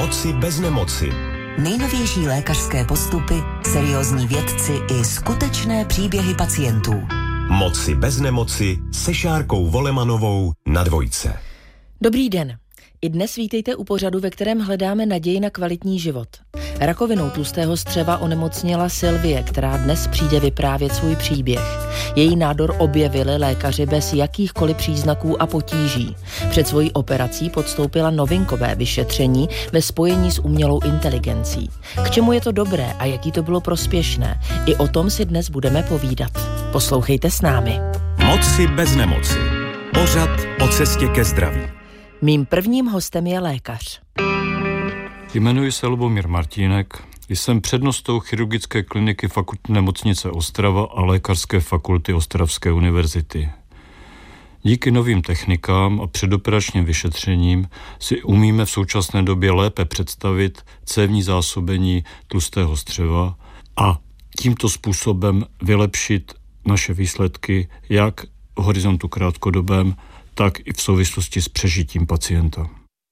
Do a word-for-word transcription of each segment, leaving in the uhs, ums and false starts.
Moci bez nemoci. Nejnovější lékařské postupy, seriózní vědci i skutečné příběhy pacientů. Moci bez nemoci se Šárkou Volemanovou na Dvojce. Dobrý den. I dnes vítejte u pořadu, ve kterém hledáme naději na kvalitní život. Rakovinou tlustého střeva onemocněla Sylvie, která dnes přijde vyprávět svůj příběh. Její nádor objevili lékaři bez jakýchkoliv příznaků a potíží. Před svojí operací podstoupila novinkové vyšetření ve spojení s umělou inteligencí. K čemu je to dobré a jaký to bylo prospěšné? I o tom si dnes budeme povídat. Poslouchejte s námi. Moci bez nemoci. Pořad o cestě ke zdraví. Mým prvním hostem je lékař. Jmenuji se Lubomír Martínek, jsem přednostou chirurgické kliniky Fakultní nemocnice Ostrava a Lékařské fakulty Ostravské univerzity. Díky novým technikám a předoperačním vyšetřením si umíme v současné době lépe představit cévní zásobení tlustého střeva a tímto způsobem vylepšit naše výsledky jak v horizontu krátkodobém, tak i v souvislosti s přežitím pacienta.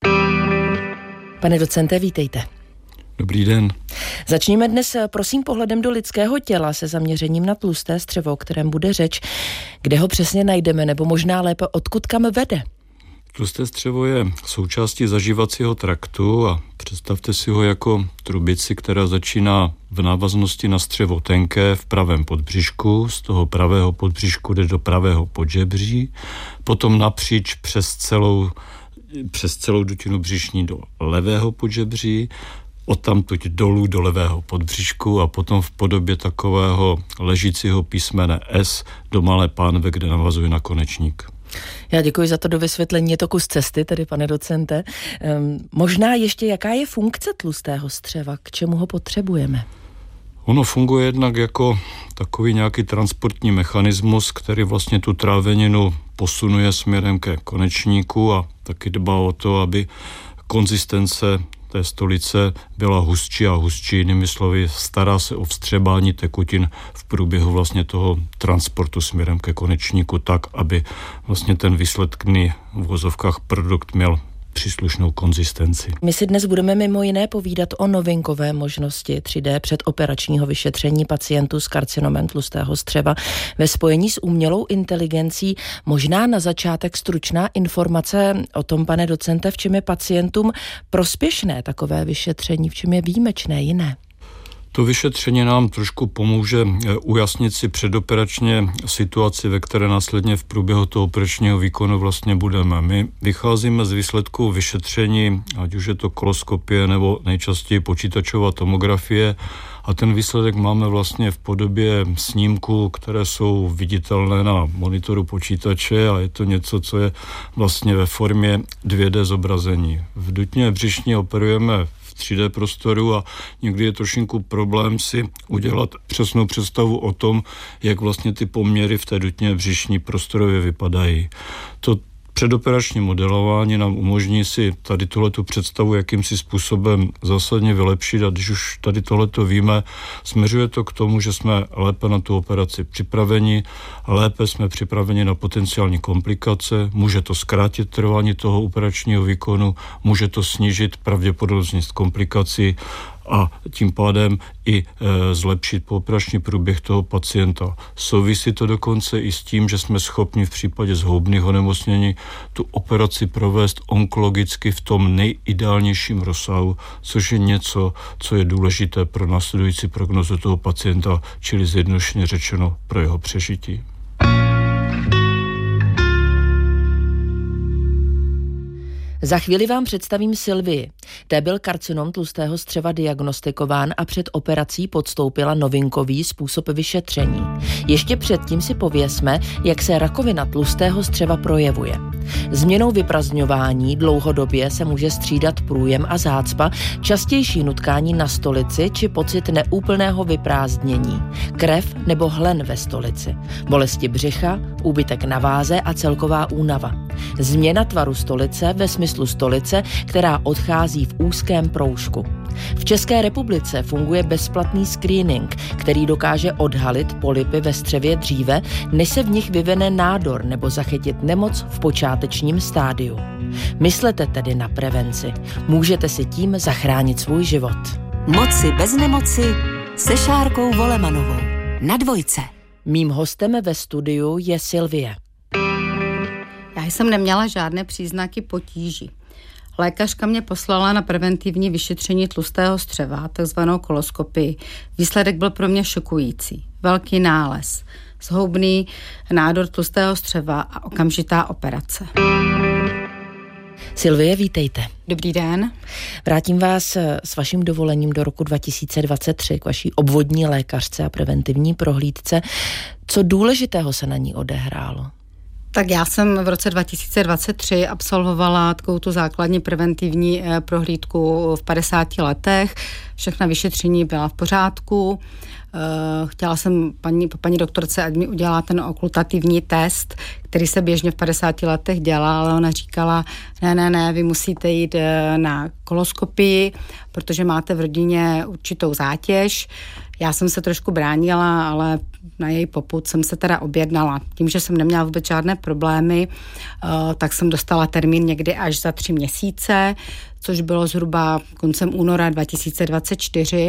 Pane docente, vítejte. Dobrý den. Začněme dnes, prosím, pohledem do lidského těla se zaměřením na tlusté střevo, o kterém bude řeč. Kde ho přesně najdeme, nebo možná lépe, odkud kam vede? Tlusté střevo je součástí zažívacího traktu a představte si ho jako trubici, která začíná v návaznosti na střevo tenké v pravém podbřišku, z toho pravého podbřišku jde do pravého podžebří, potom napříč přes celou, přes celou dutinu břišní do levého podžebří, odtamtud dolů do levého podbřišku a potom v podobě takového ležícího písmene S do malé pánve, kde navazuje na konečník. Já děkuji za to dovysvětlení, je to kus cesty, tedy pane docente. Um, možná ještě, jaká je funkce tlustého střeva, k čemu ho potřebujeme? Ono funguje jednak jako takový nějaký transportní mechanismus, který vlastně tu tráveninu posunuje směrem ke konečníku a taky dbá o to, aby konzistence té stolice byla hustší a hustší, jinými slovy stará se o vstřebání tekutin v průběhu vlastně toho transportu směrem ke konečníku tak, aby vlastně ten výsledný v uvozovkách produkt měl příslušnou konzistenci. My si dnes budeme mimo jiné povídat o novinkové možnosti tři dé předoperačního vyšetření pacientů s karcinomem tlustého střeva ve spojení s umělou inteligencí. Možná na začátek stručná informace o tom, pane docente, v čem je pacientům prospěšné takové vyšetření, v čem je výjimečné jiné. To vyšetření nám trošku pomůže ujasnit si předoperačně situaci, ve které následně v průběhu toho operačního výkonu vlastně budeme. My vycházíme z výsledků vyšetření, ať už je to koloskopie nebo nejčastěji počítačová tomografie, a ten výsledek máme vlastně v podobě snímků, které jsou viditelné na monitoru počítače a je to něco, co je vlastně ve formě dvě dé zobrazení. V dutně břišní operujeme v tři dé prostoru a někdy je trošinku problém si udělat přesnou představu o tom, jak vlastně ty poměry v té dutně břišní prostorově vypadají. To předoperační modelování nám umožní si tady tohletu představu jakýmsi způsobem zásadně vylepšit a když už tady tohleto víme, směřuje to k tomu, že jsme lépe na tu operaci připraveni, lépe jsme připraveni na potenciální komplikace, může to zkrátit trvání toho operačního výkonu, může to snížit pravděpodobnost komplikací a tím pádem i e, zlepšit pooperační průběh toho pacienta. Souvisí to dokonce i s tím, že jsme schopni v případě zhoubných onemocnění tu operaci provést onkologicky v tom nejideálnějším rozsahu, což je něco, co je důležité pro následující prognozu toho pacienta, čili zjednodušeně řečeno pro jeho přežití. Za chvíli vám představím Sylvii. Té byl karcinom tlustého střeva diagnostikován a před operací podstoupila novinkový způsob vyšetření. Ještě předtím si pověsme, jak se rakovina tlustého střeva projevuje. Změnou vyprazdňování dlouhodobě se může střídat průjem a zácpa, častější nutkání na stolici či pocit neúplného vyprázdnění, krev nebo hlen ve stolici, bolesti břicha, úbytek na váze a celková únava. Změna tvaru stolice ve smyslu stolice, která odchází v úzkém proužku. V České republice funguje bezplatný screening, který dokáže odhalit polypy ve střevě dříve, než se v nich vyvine nádor nebo zachytit nemoc v počátečním stádiu. Myslete tedy na prevenci. Můžete si tím zachránit svůj život. Moci bez nemoci se Šárkou Volemanovou na Dvojce. Mým hostem ve studiu je Sylvie. Já jsem neměla žádné příznaky potíží. Lékařka mě poslala na preventivní vyšetření tlustého střeva, takzvanou koloskopii. Výsledek byl pro mě šokující. Velký nález, zhoubný nádor tlustého střeva a okamžitá operace. Sylvie, vítejte. Dobrý den. Vrátím vás s vaším dovolením do roku dva tisíce dvacet tři k vaší obvodní lékařce a preventivní prohlídce. Co důležitého se na ní odehrálo? Tak já jsem v roce dva tisíce dvacet tři absolvovala takovou tu základní preventivní prohlídku v padesáti letech. Všechna vyšetření byla v pořádku. Chtěla jsem paní, paní doktorce, ať mi udělá ten okultativní test, který se běžně v padesáti letech dělá, ale ona říkala, ne, ne, ne, vy musíte jít na koloskopii, protože máte v rodině určitou zátěž. Já jsem se trošku bránila, ale na její popud jsem se teda objednala. Tím, že jsem neměla vůbec žádné problémy, tak jsem dostala termín někdy až za tři měsíce, což bylo zhruba koncem února dva tisíce dvacet čtyři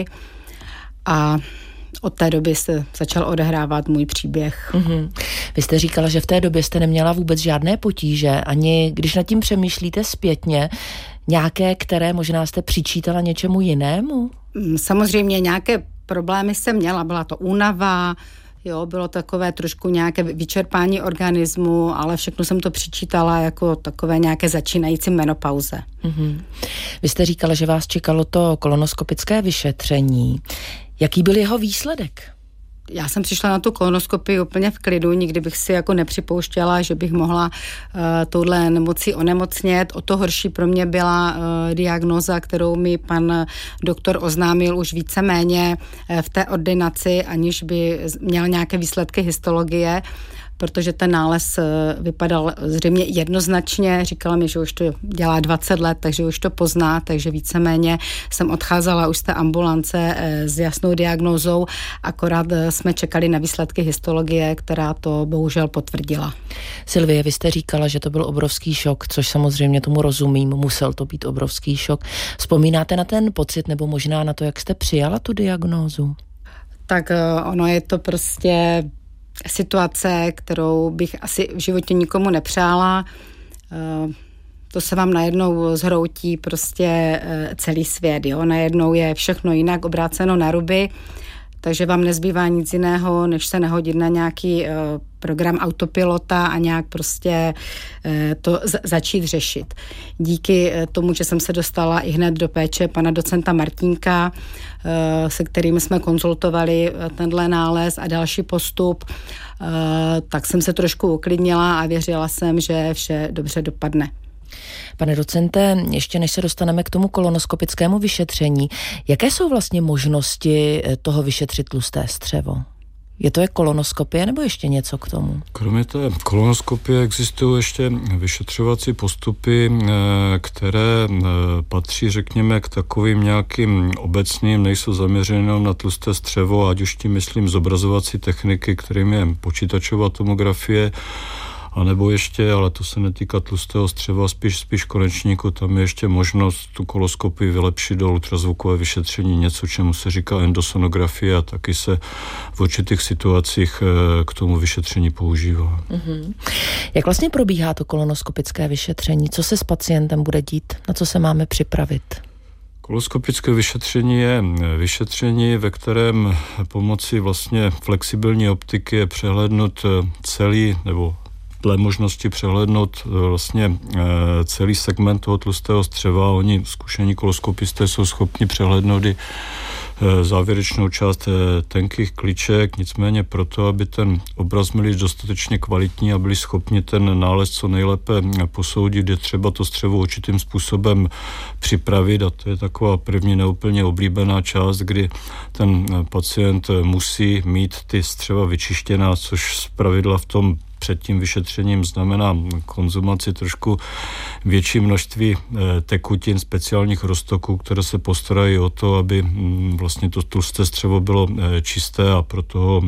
a od té doby se začal odehrávat můj příběh. Mm-hmm. Vy jste říkala, že v té době jste neměla vůbec žádné potíže, ani když nad tím přemýšlíte zpětně, nějaké, které možná jste přičítala něčemu jinému? Samozřejmě nějaké problémy jsem měla, byla to únava, jo, bylo takové trošku nějaké vyčerpání organismu, ale všechno jsem to přičítala jako takové nějaké začínající menopauze. Mm-hmm. Vy jste říkala, že vás čekalo to kolonoskopické vyšetření. Jaký byl jeho výsledek? Já jsem přišla na tu kolonoskopii úplně v klidu, nikdy bych si jako nepřipouštěla, že bych mohla uh, touhle nemocí onemocnět. O to horší pro mě byla uh, diagnóza, kterou mi pan doktor oznámil už víceméně uh, v té ordinaci, aniž by měl nějaké výsledky histologie, protože ten nález vypadal zřejmě jednoznačně. Říkala mi, že už to dělá dvacet let, takže už to pozná, takže víceméně jsem odcházela už z té ambulance s jasnou diagnózou, akorát jsme čekali na výsledky histologie, která to bohužel potvrdila. Sylvie, vy jste říkala, že to byl obrovský šok, což samozřejmě tomu rozumím, musel to být obrovský šok. Vzpomínáte na ten pocit nebo možná na to, jak jste přijala tu diagnózu? Tak ono je to prostě situace, kterou bych asi v životě nikomu nepřála. To se vám najednou zhroutí prostě celý svět. Jo? Najednou je všechno jinak obráceno na ruby, takže vám nezbývá nic jiného, než se nahodit na nějaký program autopilota a nějak prostě to začít řešit. Díky tomu, že jsem se dostala i hned do péče pana docenta Martínka, se kterým jsme konzultovali tenhle nález a další postup, tak jsem se trošku uklidnila a věřila jsem, že vše dobře dopadne. Pane docente, ještě než se dostaneme k tomu kolonoskopickému vyšetření, jaké jsou vlastně možnosti toho vyšetřit tlusté střevo? Je to je kolonoskopie nebo ještě něco k tomu? Kromě té kolonoskopie existují ještě vyšetřovací postupy, které patří, řekněme, k takovým nějakým obecným, nejsou zaměřené na tlusté střevo, ať už tím myslím zobrazovací techniky, kterým je počítačová tomografie, a nebo ještě, ale to se netýká tlustého střeva, spíš, spíš konečníku, tam je ještě možnost tu koloskopii vylepšit do ultrazvukové vyšetření, něco, čemu se říká endosonografie a taky se v určitých situacích k tomu vyšetření používá. Mm-hmm. Jak vlastně probíhá to kolonoskopické vyšetření? Co se s pacientem bude dít? Na co se máme připravit? Koloskopické vyšetření je vyšetření, ve kterém pomocí vlastně flexibilní optiky je přehlédnut celý nebo dle možnosti přehlédnout vlastně celý segment toho tlustého střeva. Oni, zkušení koloskopisté, jsou schopni přehlédnout i závěrečnou část tenkých kliček, nicméně proto, aby ten obraz měli dostatečně kvalitní a byli schopni ten nález co nejlépe posoudit, je třeba to střevo určitým způsobem připravit a to je taková první neúplně oblíbená část, kdy ten pacient musí mít ty střeva vyčištěná, což zpravidla v tom před tím vyšetřením znamená konzumaci trošku větší množství tekutin, speciálních roztoků, které se postarají o to, aby vlastně to tlusté střevo bylo čisté a pro toho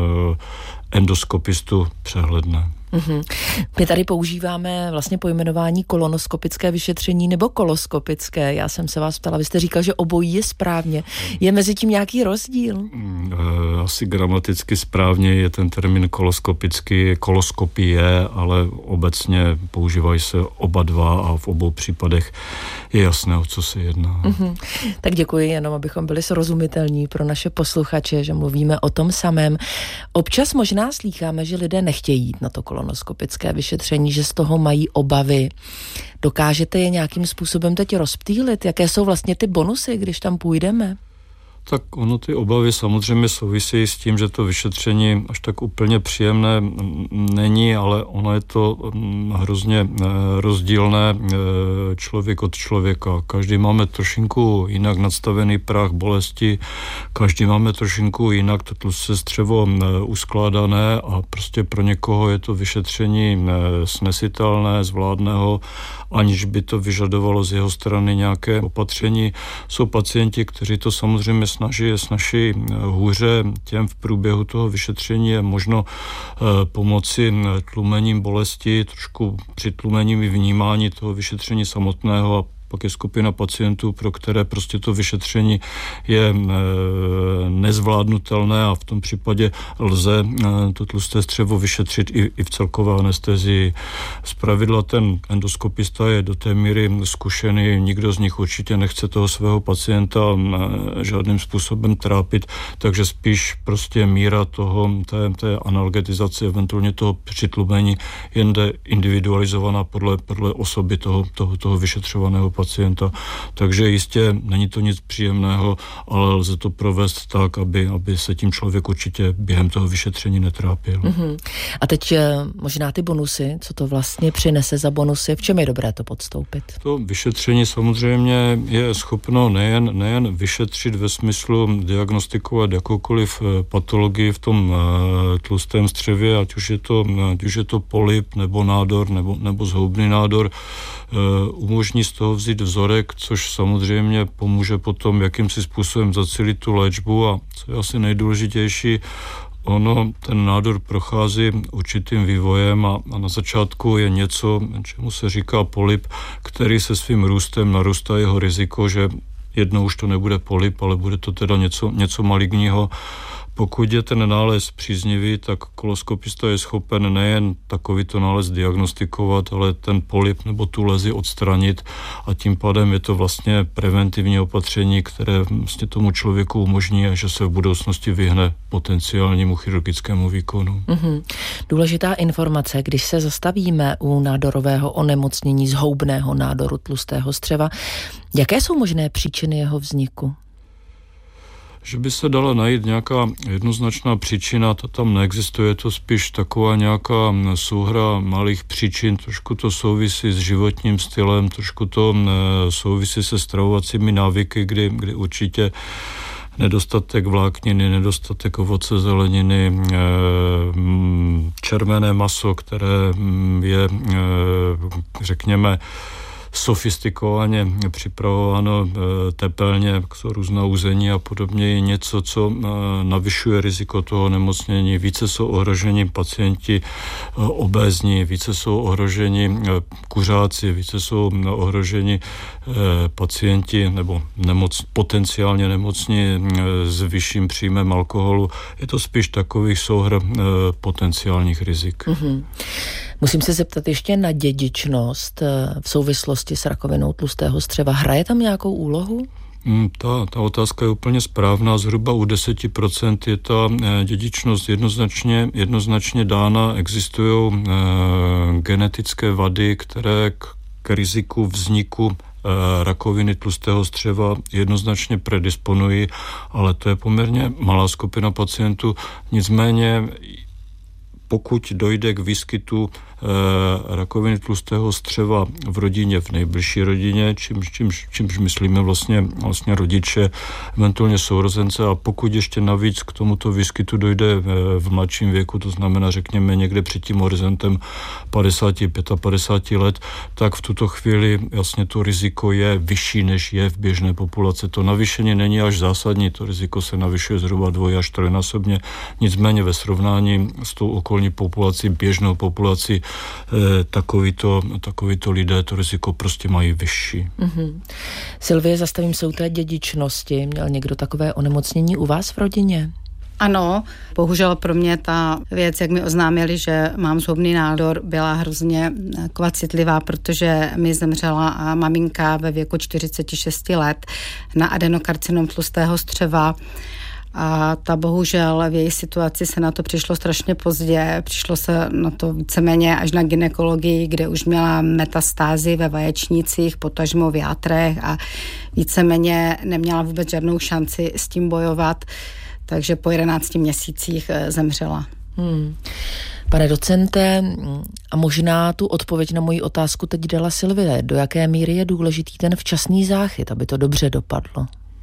endoskopistu přehledné. Mm-hmm. My tady používáme vlastně pojmenování kolonoskopické vyšetření nebo koloskopické. Já jsem se vás ptala, vy jste říkal, že obojí je správně. Je mezi tím nějaký rozdíl? Asi gramaticky správně je ten termín koloskopický, koloskopie, ale obecně používají se oba dva a v obou případech je jasné, o co se jedná. Mm-hmm. Tak děkuji, jenom abychom byli srozumitelní pro naše posluchače, že mluvíme o tom samém. Občas možná slýcháme, že lidé nechtějí jít na to kolonoskopické vyšetření, že z toho mají obavy. Dokážete je nějakým způsobem teď rozptýlit? Jaké jsou vlastně ty bonusy, když tam půjdeme? Tak ono ty obavy samozřejmě souvisí s tím, že to vyšetření až tak úplně příjemné není, ale ono je to hrozně rozdílné člověk od člověka. Každý máme trošinku jinak nadstavený práh bolesti, každý máme trošinku jinak to tlusté střevo uskládané a prostě pro někoho je to vyšetření snesitelné, zvládného, aniž by to vyžadovalo z jeho strany nějaké opatření. Jsou pacienti, kteří to samozřejmě snaží, snaží hůře, těm v průběhu toho vyšetření je možno pomoci tlumením bolesti, trošku přitlumením i vnímání toho vyšetření samotného a pak je skupina pacientů, pro které prostě to vyšetření je nezvládnutelné a v tom případě lze to tlusté střevo vyšetřit i, i v celkové anestezii. Zpravidla ten endoskopista je do té míry zkušený, nikdo z nich určitě nechce toho svého pacienta žádným způsobem trápit, takže spíš prostě míra toho, té, té analgetizace, eventuálně toho přitlumení, jinde individualizovaná podle, podle osoby toho, toho, toho vyšetřovaného pacienta. Takže jistě není to nic příjemného, ale lze to provést tak, aby, aby se tím člověk určitě během toho vyšetření netrápil. Mm-hmm. A teď možná ty bonusy, co to vlastně přinese za bonusy, v čem je dobré to podstoupit? To vyšetření samozřejmě je schopno nejen, nejen vyšetřit ve smyslu diagnostikovat jakoukoliv patologii v tom tlustém střevě, ať už je to, ať už je to polyp nebo nádor nebo, nebo zhoubný nádor, umožní z toho vzít vzorek, což samozřejmě pomůže potom jakýmsi způsobem zacílit tu léčbu a co je asi nejdůležitější, ono, ten nádor prochází určitým vývojem a, a na začátku je něco, čemu se říká polyp, který se svým růstem narůstá jeho riziko, že jednou už to nebude polyp, ale bude to teda něco, něco maligního. Pokud je ten nález příznivý, tak koloskopista je schopen nejen takovýto nález diagnostikovat, ale ten polyp nebo tu lezi odstranit a tím pádem je to vlastně preventivní opatření, které vlastně tomu člověku umožní, že se v budoucnosti vyhne potenciálnímu chirurgickému výkonu. Mm-hmm. Důležitá informace, když se zastavíme u nádorového onemocnění zhoubného nádoru tlustého střeva, jaké jsou možné příčiny jeho vzniku? Že by se dala najít nějaká jednoznačná příčina, to tam neexistuje, je to spíš taková nějaká souhra malých příčin, trošku to souvisí s životním stylem, trošku to souvisí se stravovacími návyky, kdy, kdy určitě nedostatek vlákniny, nedostatek ovoce, zeleniny, červené maso, které je, řekněme, sofistikovaně připravováno tepelně, jsou různá úzení a podobně, je něco, co navyšuje riziko toho nemocnění. Více jsou ohroženi pacienti obézní, více jsou ohroženi kuřáci, více jsou ohroženi pacienti nebo nemoc, potenciálně nemocní s vyšším příjmem alkoholu. Je to spíš takových souhr potenciálních rizik. Mm-hmm. Musím se zeptat ještě na dědičnost v souvislosti s rakovinou tlustého střeva. Hraje tam nějakou úlohu? Ta, ta otázka je úplně správná. Zhruba u deset procent je ta dědičnost jednoznačně, jednoznačně dána. Existují e, genetické vady, které k, k riziku vzniku e, rakoviny tlustého střeva jednoznačně predisponují, ale to je poměrně malá skupina pacientů. Nicméně pokud dojde k výskytu rakoviny tlustého střeva v rodině, v nejbližší rodině, čímž, čímž, čímž myslíme vlastně, vlastně rodiče, eventuálně sourozence, a pokud ještě navíc k tomuto výskytu dojde v mladším věku, to znamená, řekněme, někde před tím horizontem padesát až padesát pět let, tak v tuto chvíli jasně to riziko je vyšší, než je v běžné populaci. To navýšení není až zásadní, to riziko se navyšuje zhruba dvoj až trojnásobně, nicméně ve srovnání s tou okolní populací, běžnou populací, eh, takovýto, takovýto lidé to riziko prostě mají vyšší. Mm-hmm. Sylvie, zastavím se u té dědičnosti. Měl někdo takové onemocnění u vás v rodině? Ano, bohužel pro mě ta věc, jak mi oznámili, že mám zhoubný nádor, byla hrozně citlivá, protože mi zemřela maminka ve věku čtyřicet šest let na adenokarcinom tlustého střeva. A ta bohužel v její situaci se na to přišlo strašně pozdě. Přišlo se na to víceméně až na gynekologii, kde už měla metastázy ve vaječnících, potažmo v játrech a víceméně neměla vůbec žádnou šanci s tím bojovat. Takže po jedenácti měsících zemřela. Hmm. Pane docente, a možná tu odpověď na moji otázku teď dala Sylvie, do jaké míry je důležitý ten včasný záchyt, aby to dobře dopadlo?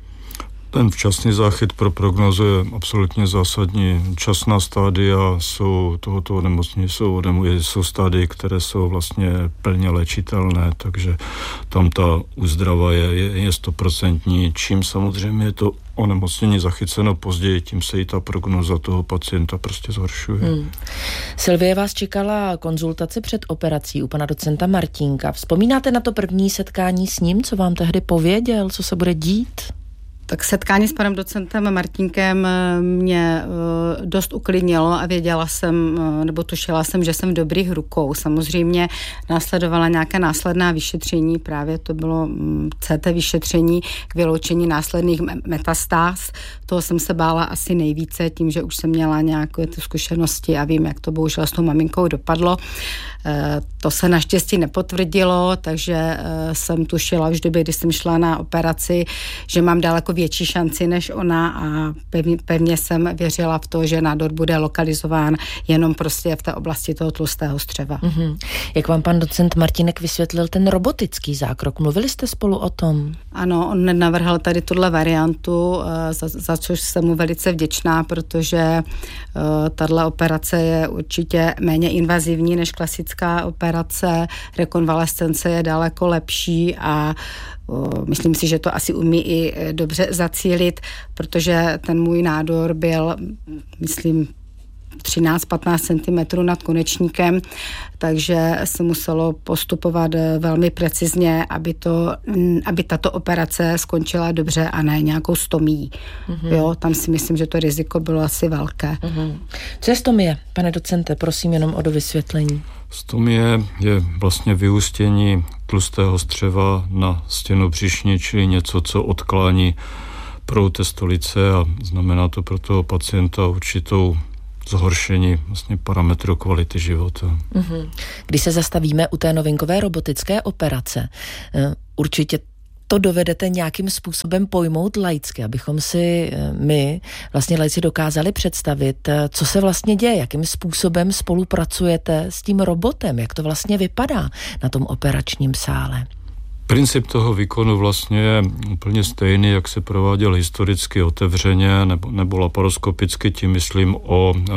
Ten včasný záchyt pro prognózu je absolutně zásadní. Časná stádia jsou tohoto onemocnění, jsou, jsou stádie, které jsou vlastně plně léčitelné, takže tam ta úzdrava je stoprocentní. Čím samozřejmě je to onemocnění zachyceno později, tím se i ta prognóza toho pacienta prostě zhoršuje. Hmm. Sylvie, vás čekala konzultace před operací u pana docenta Martínka. Vzpomínáte na to první setkání s ním, co vám tehdy pověděl, co se bude dít? Tak setkání s panem docentem Martínkem mě dost uklidnilo a věděla jsem, nebo tušila jsem, že jsem v dobrých rukou. Samozřejmě následovala nějaké následná vyšetření, právě to bylo C T vyšetření k vyloučení následných metastáz. Toho jsem se bála asi nejvíce, tím, že už jsem měla nějaké ty zkušenosti a vím, jak to bohužel s tou maminkou dopadlo. To se naštěstí nepotvrdilo, takže jsem tušila vždy, když jsem šla na operaci, že mám daleko větší šanci než ona a pevně, pevně jsem věřila v to, že nádor bude lokalizován jenom prostě v té oblasti toho tlustého střeva. Mm-hmm. Jak vám pan docent Martínek vysvětlil ten robotický zákrok? Mluvili jste spolu o tom? Ano, on navrhl tady tuhle variantu, za, za což jsem mu velice vděčná, protože uh, tato operace je určitě méně invazivní než klasická operace, rekonvalescence je daleko lepší a myslím si, že to asi umí i dobře zacílit, protože ten můj nádor byl, myslím, třináct až patnáct centimetrů nad konečníkem, takže se muselo postupovat velmi precizně, aby, to, aby tato operace skončila dobře a ne nějakou stomií. Mm-hmm. Jo, tam si myslím, že to riziko bylo asi velké. Mm-hmm. Co je stomie, pane docente? Prosím jenom o dovysvětlení. Stomie je vlastně vyústění tlustého střeva na stěnu břišní, čili něco, co odklání proud té stolice a znamená to pro toho pacienta určitou zhoršení vlastně parametru kvality života. Mm-hmm. Když se zastavíme u té novinkové robotické operace, určitě to dovedete nějakým způsobem pojmout laicky, abychom si my, vlastně laici, dokázali představit, co se vlastně děje, jakým způsobem spolupracujete s tím robotem, jak to vlastně vypadá na tom operačním sále. Princip toho výkonu vlastně je úplně stejný, jak se prováděl historicky otevřeně nebo, nebo laparoskopicky, tím myslím o, e,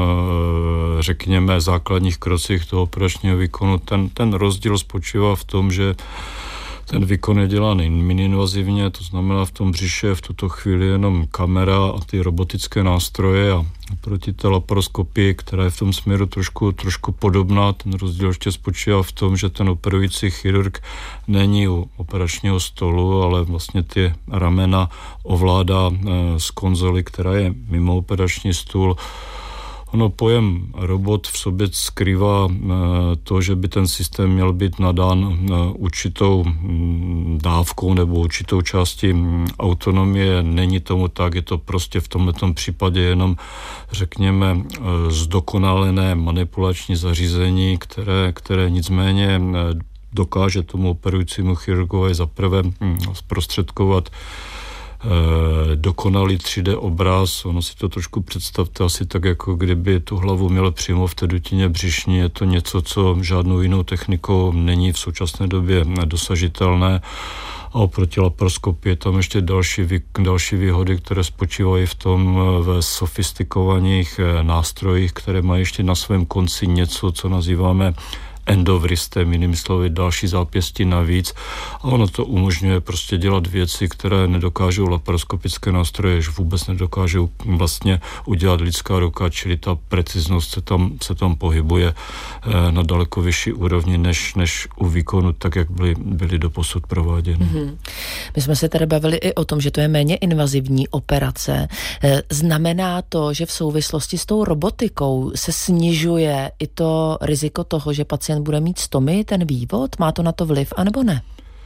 řekněme, základních krocích toho operačního výkonu. Ten, ten rozdíl spočívá v tom, že ten výkon je dělán miniinvazivně, to znamená v tom břiše v tuto chvíli jenom kamera a ty robotické nástroje a proti té laparoskopii, která je v tom směru trošku, trošku podobná, ten rozdíl ještě spočívá v tom, že ten operující chirurg není u operačního stolu, ale vlastně ty ramena ovládá z konzoly, která je mimo operační stůl. Ono pojem robot v sobě skrývá to, že by ten systém měl být nadán určitou dávkou nebo určitou částí autonomie. Není tomu tak, je to prostě v tomto případě jenom, řekněme, zdokonalené manipulační zařízení, které, které nicméně dokáže tomu operujícímu chirurgovi zaprvé zprostředkovat dokonalý tři dé obraz. Ono si to trošku představte asi tak, jako kdyby tu hlavu měl přímo v té dutině břišní. Je to něco, co žádnou jinou technikou není v současné době dosažitelné. A oproti laparoskopii je tam ještě další, další výhody, které spočívají v tom ve sofistikovaných nástrojích, které mají ještě na svém konci něco, co nazýváme endovristem, jinými slovy další zápěstí navíc, a ono to umožňuje prostě dělat věci, které nedokážou laparoskopické nástroje, že vůbec nedokážou vlastně udělat lidská ruka, čili ta preciznost se tam, se tam pohybuje na daleko vyšší úrovni, než, než u výkonu, tak jak byly, byly doposud prováděny. Mm-hmm. My jsme se tady bavili i o tom, že to je méně invazivní operace. Znamená to, že v souvislosti s tou robotikou se snižuje i to riziko toho, že pacient bude mít stomii, ten vývod? Má to na to vliv, anebo ne?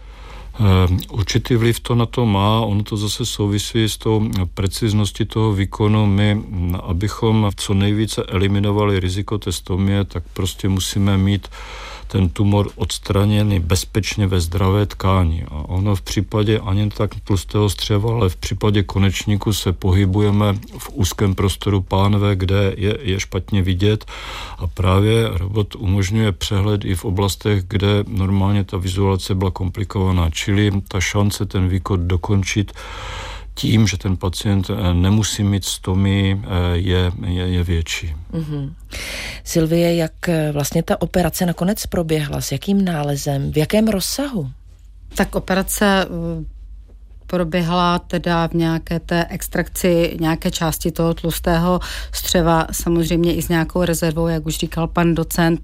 Určitý vliv to na to má, ono to zase souvisí s tou precizností toho výkonu. My, abychom co nejvíce eliminovali riziko té stomie, tak prostě musíme mít ten tumor odstraněný bezpečně ve zdravé tkáni. A ono v případě ani tak tlustého střeva, ale v případě konečníku se pohybujeme v úzkém prostoru pánve, kde je, je špatně vidět, a právě robot umožňuje přehled i v oblastech, kde normálně ta vizualizace byla komplikovaná. Čili ta šance ten výkon dokončit tím, že ten pacient nemusí mít stomii, je, je, je větší. Mm-hmm. Sylvie, jak vlastně ta operace nakonec proběhla? S jakým nálezem? V jakém rozsahu? Tak operace proběhla teda v nějaké té extrakci nějaké části toho tlustého střeva, samozřejmě i s nějakou rezervou, jak už říkal pan docent,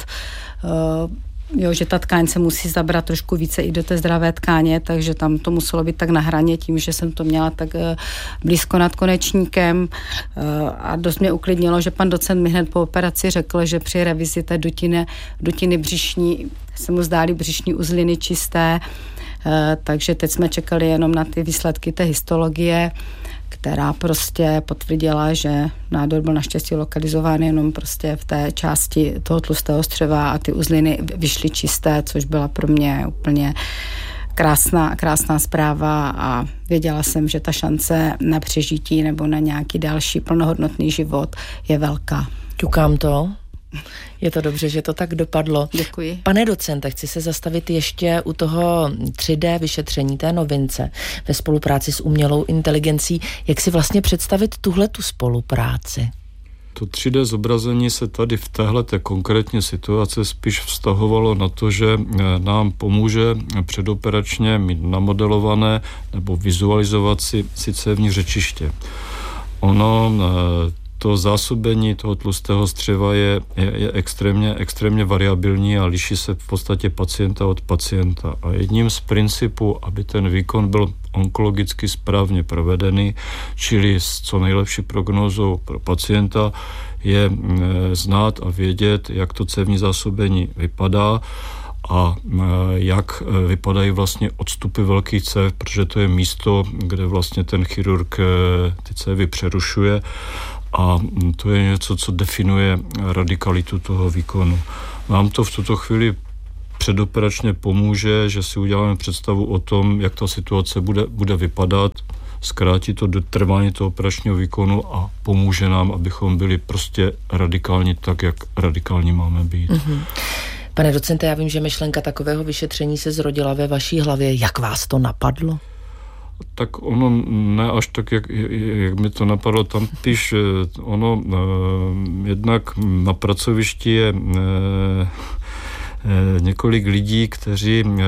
jo, že ta tkáň se musí zabrat trošku více i do té zdravé tkáně, takže tam to muselo být tak na hraně tím, že jsem to měla tak blízko nad konečníkem, a dost mě uklidnilo, že pan docent mi hned po operaci řekl, že při revizi té dutiny, dutiny břišní se mu zdály břišní uzliny čisté, takže teď jsme čekali jenom na ty výsledky té histologie, která prostě potvrdila, že nádor byl naštěstí lokalizován jenom prostě v té části toho tlustého střeva a ty uzliny vyšly čisté, což byla pro mě úplně krásná, krásná zpráva, a věděla jsem, že ta šance na přežití nebo na nějaký další plnohodnotný život je velká. Ťukám to. Je to dobře, že to tak dopadlo. Děkuji. Pane docente, chci se zastavit ještě u toho tři dé vyšetření té novince ve spolupráci s umělou inteligencí. Jak si vlastně představit tuhle tu spolupráci? To tři dé zobrazení se tady v téhleté konkrétní situaci spíš vztahovalo na to, že nám pomůže předoperačně mít namodelované nebo vizualizovat si, si cévní řečiště. Ono to zásobení toho tlustého střeva je, je, je extrémně, extrémně variabilní a liší se v podstatě pacienta od pacienta. A jedním z principů, aby ten výkon byl onkologicky správně provedený, čili s co nejlepší prognózou pro pacienta, je znát a vědět, jak to cévní zásobení vypadá a jak vypadají vlastně odstupy velkých cév, protože to je místo, kde vlastně ten chirurg ty cévy přerušuje. A to je něco, co definuje radikalitu toho výkonu. Nám to v tuto chvíli předoperačně pomůže, že si uděláme představu o tom, jak ta situace bude, bude vypadat, zkrátí to do trvání toho operačního výkonu a pomůže nám, abychom byli prostě radikální tak, jak radikální máme být. Mm-hmm. Pane docente, já vím, že myšlenka takového vyšetření se zrodila ve vaší hlavě. Jak vás to napadlo? Tak ono ne až tak, jak, jak mi to napadlo. Tam píš, ono eh, jednak na pracovišti je eh, několik lidí, kteří eh,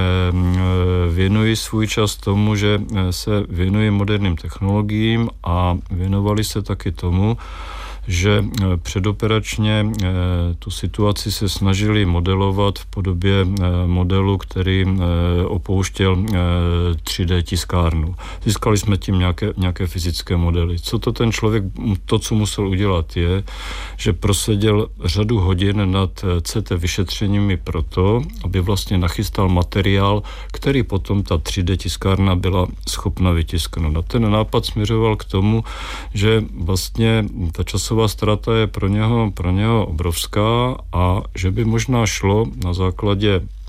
věnují svůj čas tomu, že se věnují moderním technologiím a věnovali se taky tomu, že předoperačně tu situaci se snažili modelovat v podobě modelu, který opouštěl tři dé tiskárnu. Získali jsme tím nějaké, nějaké fyzické modely. Co to ten člověk, to, co musel udělat, je, že proseděl řadu hodin nad cé té vyšetřeními proto, aby vlastně nachystal materiál, který potom ta tři dé tiskárna byla schopna vytisknout. A ten nápad směřoval k tomu, že vlastně ta časová ztráta je pro něho, pro něho obrovská a že by možná šlo na základě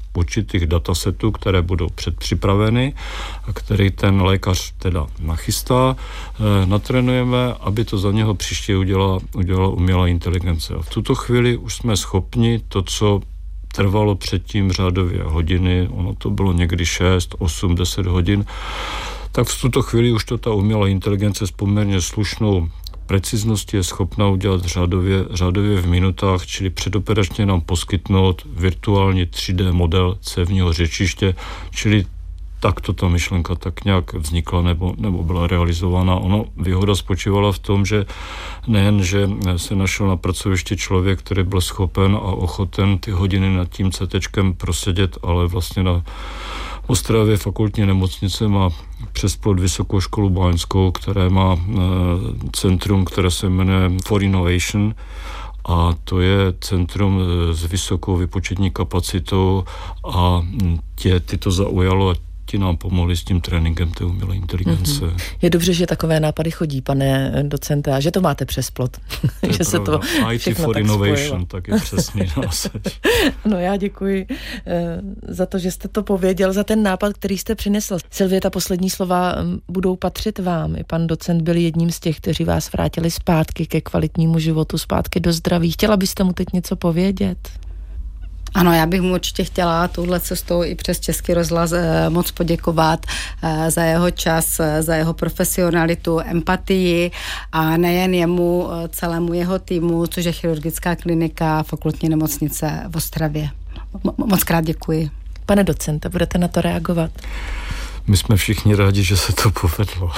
určitých datasetů, které budou předpřipraveny a který ten lékař teda nachystá, natrénujeme, aby to za něho příště udělala, udělala umělá inteligence. A v tuto chvíli už jsme schopni to, co trvalo předtím řádově hodiny, ono to bylo někdy šest, osm, deset hodin, tak v tuto chvíli už to ta umělá inteligence s poměrně slušnou precizností je schopna udělat řádově, řádově v minutách, čili předoperačně nám poskytnout virtuální tři dé model cévního řečiště, čili takto ta myšlenka tak nějak vznikla nebo, nebo byla realizována. Ono výhoda spočívala v tom, že nejen, že se našel na pracovišti člověk, který byl schopen a ochoten ty hodiny nad tím CTčkem prosedět, ale vlastně na Ostravě fakultní nemocnice má přes plot Vysokou školu báňskou, které má centrum, které se jmenuje For Innovation, a to je centrum s vysokou výpočetní kapacitou a tě, ty to zaujalo a ti nám pomohli s tím tréninkem té umělé inteligence. Mm-hmm. Je dobře, že takové nápady chodí, pane docente, a že to máte přes plot. To že se to í té for tak Innovation, spojilo. tak je přesný název. No já děkuji eh, za to, že jste to pověděl, za ten nápad, který jste přinesl. Silvie, ta poslední slova budou patřit vám. I pan docent byl jedním z těch, kteří vás vrátili zpátky ke kvalitnímu životu, zpátky do zdraví. Chtěla byste mu teď něco povědět? Ano, já bych mu určitě chtěla touhle cestou i přes Český rozhlas eh, moc poděkovat eh, za jeho čas, eh, za jeho profesionalitu, empatii a nejen jemu, eh, celému jeho týmu, což je chirurgická klinika Fakultní nemocnice v Ostravě. Mo- moc krát děkuji. Pane docente, budete na to reagovat? My jsme všichni rádi, že se to povedlo.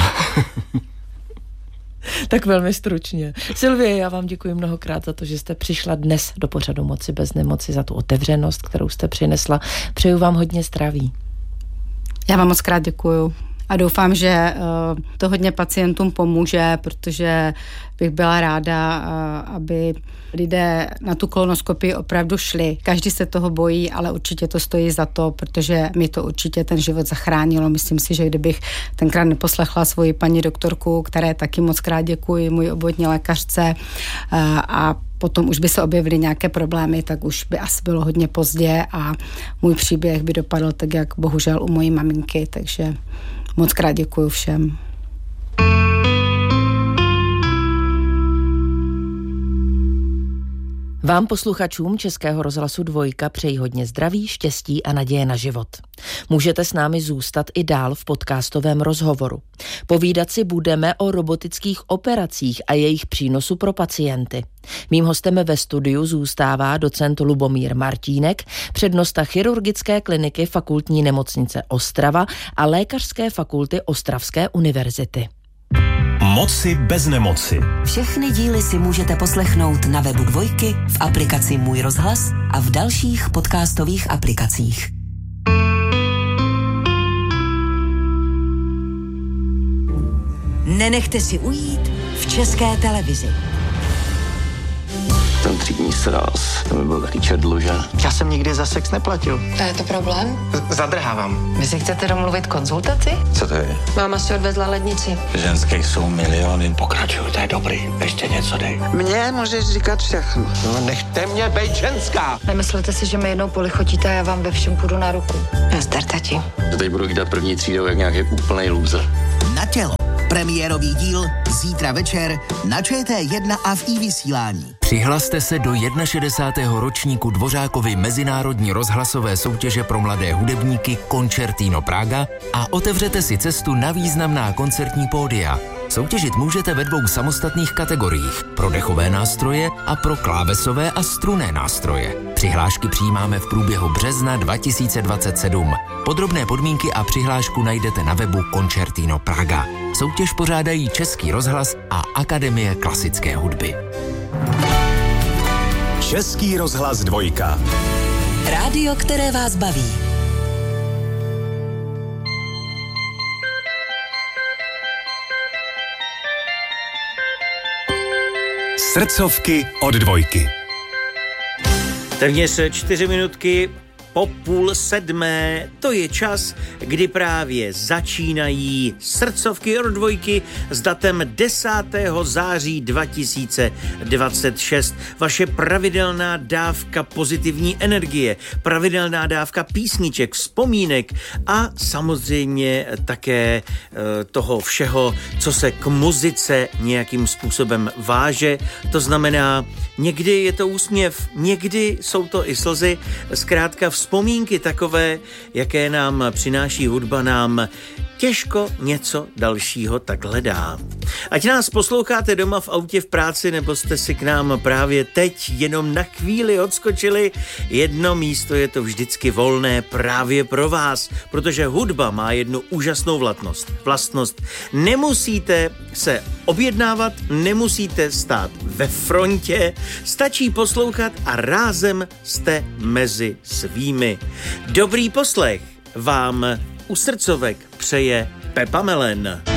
Tak velmi stručně. Silvie, já vám děkuji mnohokrát za to, že jste přišla dnes do pořadu Moci bez nemoci, za tu otevřenost, kterou jste přinesla. Přeju vám hodně zdraví. Já vám moc krát děkuju. A doufám, že uh, to hodně pacientům pomůže, protože bych byla ráda, uh, aby lidé na tu kolonoskopii opravdu šli. Každý se toho bojí, ale určitě to stojí za to, protože mi to určitě ten život zachránilo. Myslím si, že kdybych tenkrát neposlechla svoji paní doktorku, které taky moc krát děkuji, můj obvodní lékařce, uh, a potom už by se objevily nějaké problémy, tak už by asi bylo hodně pozdě a můj příběh by dopadl tak, jak bohužel u mojí maminky, takže moc krát děkuju všem. Vám posluchačům Českého rozhlasu Dvojka přeji hodně zdraví, štěstí a naděje na život. Můžete s námi zůstat i dál v podcastovém rozhovoru. Povídat si budeme o robotických operacích a jejich přínosu pro pacienty. Mým hostem ve studiu zůstává docent Lubomír Martínek, přednosta chirurgické kliniky Fakultní nemocnice Ostrava a Lékařské fakulty Ostravské univerzity. Moci bez nemoci. Všechny díly si můžete poslechnout na webu Dvojky, v aplikaci Můj rozhlas a v dalších podcastových aplikacích. Nenechte si ujít v České televizi. Ten třídní sraz, to mi byl takový dlužen. Já jsem nikdy za sex neplatil. A je to problém? Zadrhávám. Vy si chcete domluvit konzultaci? Co to je? Máma si odvezla lednici. Ženských jsou miliony. Pokračuj, to je dobrý. Ještě něco dej. Mně můžeš říkat všechno. No nechte mě bejt ženská. Nemyslete si, že mi jednou polichotíte a já vám ve všem půjdu na ruku. Nazdar, tati. To teď budu jídat první třídou jak nějaký úplnej loser. Na tělo. Premiérový díl zítra večer na Č T jedna a v iVysílání. Přihlaste se do šedesátého ročníku Dvořákovy mezinárodní rozhlasové soutěže pro mladé hudebníky Concertino Praga a otevřete si cestu na významná koncertní pódia. Soutěžit můžete ve dvou samostatných kategoriích, pro dechové nástroje a pro klávesové a strunné nástroje. Přihlášky přijímáme v průběhu března dva tisíce dvacet sedm. Podrobné podmínky a přihlášku najdete na webu Concertino Praga. Soutěž pořádají Český rozhlas a Akademie klasické hudby. Český rozhlas Dvojka. Rádio, které vás baví. Srdcovky od Dvojky. Téměř čtyři minutky po půl sedmé. To je čas, kdy právě začínají srdcovky od dvojky s datem desátého září dva tisíce dvacet šest. Vaše pravidelná dávka pozitivní energie, pravidelná dávka písniček, vzpomínek a samozřejmě také e, toho všeho, co se k muzice nějakým způsobem váže. To znamená, někdy je to úsměv, někdy jsou to i slzy, zkrátka vzpomínky takové, jaké nám přináší hudba, nám těžko něco dalšího takhle dá. Ať nás posloucháte doma v autě, v práci, nebo jste si k nám právě teď jenom na chvíli odskočili, jedno místo je to vždycky volné právě pro vás, protože hudba má jednu úžasnou vlastnost. Vlastnost. Nemusíte se objednávat, nemusíte stát ve frontě, stačí poslouchat a rázem jste mezi svými. Dobrý poslech vám u srdcovek přeje Pepa Melen.